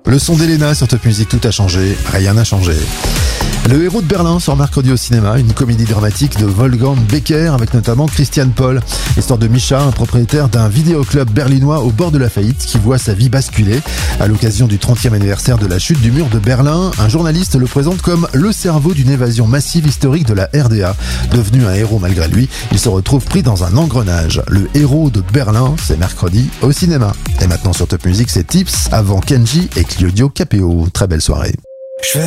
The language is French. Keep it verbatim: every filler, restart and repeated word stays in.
Le son d'Elena sur Top Music, tout a changé, rien n'a changé. Le héros de Berlin sort mercredi au cinéma, une comédie dramatique de Wolfgang Becker avec notamment Christian Paul. Histoire de Micha, un propriétaire d'un vidéoclub berlinois au bord de la faillite qui voit sa vie basculer. À l'occasion du trentième anniversaire de la chute du mur de Berlin, un journaliste le présente comme le cerveau d'une évasion massive historique de la R D A. Devenu un héros malgré lui, il se retrouve pris dans un engrenage. Le héros de Berlin, c'est mercredi au cinéma. Et maintenant sur Top Music, c'est Tips avant Kenji et Claudio Capéo. Très belle soirée.